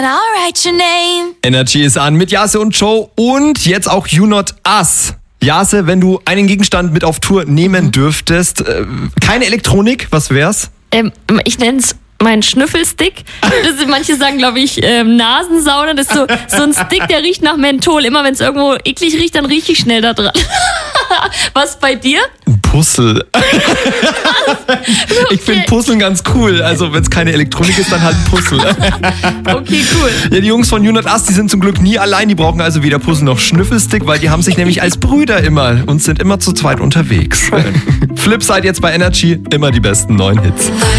Energy ist an mit Jase und Joe und jetzt auch You Not Us. Jase, wenn du einen Gegenstand mit auf Tour nehmen dürftest, keine Elektronik, was wär's? Ich nenne es mein Schnüffelstick. Manche sagen, glaube ich, Nasensauna. Das ist so ein Stick, der riecht nach Menthol. Immer wenn es irgendwo eklig riecht, dann rieche ich schnell da dran. Was bei dir? Ein Puzzle. Ich finde Puzzeln ganz cool. Also wenn es keine Elektronik ist, dann halt ein Puzzle. Okay, cool. Ja, die Jungs von You Not Us, die sind zum Glück nie allein. Die brauchen also weder Puzzle noch Schnüffelstick, weil die haben sich nämlich als Brüder immer und sind immer zu zweit unterwegs. Flipside jetzt bei Energy, immer die besten neuen Hits.